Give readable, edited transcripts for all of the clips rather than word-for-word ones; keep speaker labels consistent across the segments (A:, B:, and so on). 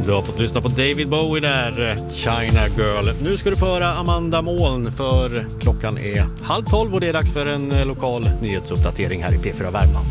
A: Du har fått lyssna på David Bowie där, China Girl. Nu ska du föra Amanda Moln, för klockan är 11:30 och det är dags för en lokal nyhetsuppdatering här i P4 Värmland.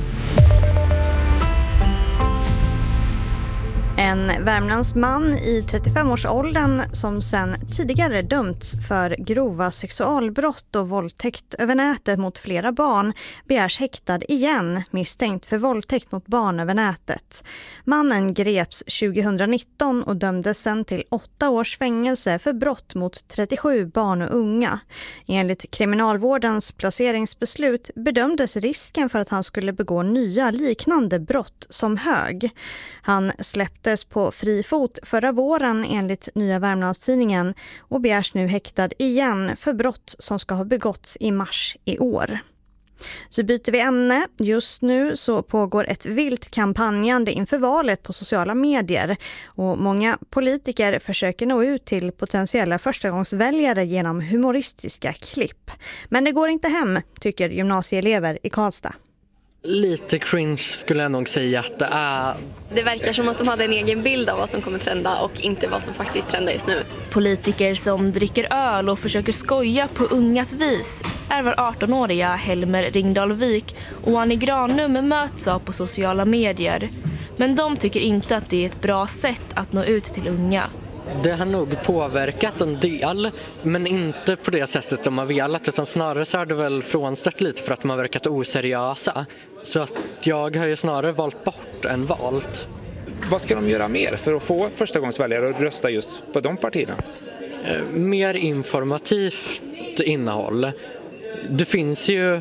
B: En Värmlandsman i 35-årsåldern som sedan tidigare dömts för grova sexualbrott och våldtäkt över nätet mot flera barn begärs häktad igen, misstänkt för våldtäkt mot barn över nätet. Mannen greps 2019 och dömdes sedan till 8 års fängelse för brott mot 37 barn och unga. Enligt kriminalvårdens placeringsbeslut bedömdes risken för att han skulle begå nya liknande brott som hög. Han släpptes på fri fot förra våren enligt Nya Värmlandstidningen och begärs nu häktad igen för brott som ska ha begåtts i mars i år. Så byter vi ämne. Just nu så pågår ett vilt kampanjande inför valet på sociala medier och många politiker försöker nå ut till potentiella förstagångsväljare genom humoristiska klipp. Men det går inte hem, tycker gymnasieelever i Karlstad.
C: Lite cringe skulle jag nog säga att det är.
D: Det verkar som att de hade en egen bild av vad som kommer trenda och inte vad som faktiskt trendar just nu.
E: Politiker som dricker öl och försöker skoja på ungas vis är var 18-åriga Helmer Ringdalvik och Annie Granum möts av på sociala medier. Men de tycker inte att det är ett bra sätt att nå ut till unga.
C: Det har nog påverkat en del, men inte på det sättet de har velat, utan snarare så har det väl frånstött lite för att de har verkat oseriösa. Så att jag har ju snarare valt bort än valt.
F: Vad ska de göra mer för att få förstagångsväljare att rösta just på de partierna?
C: Mer informativt innehåll. Det finns ju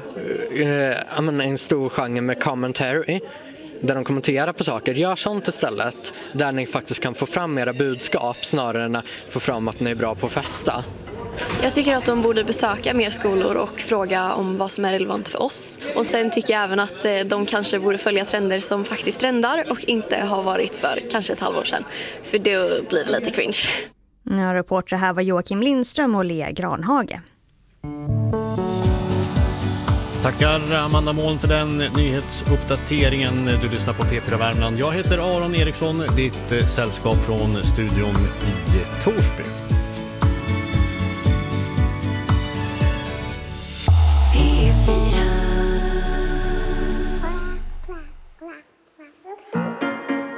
C: en stor genre med commentary, där de kommenterar på saker. Gör sånt istället, där ni faktiskt kan få fram era budskap snarare än att få fram att ni är bra på att festa.
D: Jag tycker att de borde besöka mer skolor och fråga om vad som är relevant för oss. Och sen tycker jag även att de kanske borde följa trender som faktiskt trendar och inte har varit för kanske ett halvår sedan. För då blir det lite cringe.
B: Reporter här var Joakim Lindström och Lea Granhage.
A: Tackar Amanda Moln för den nyhetsuppdateringen. Du lyssnar på P4 Värmland. Jag heter Aron Eriksson, ditt sällskap från studion i Torsby.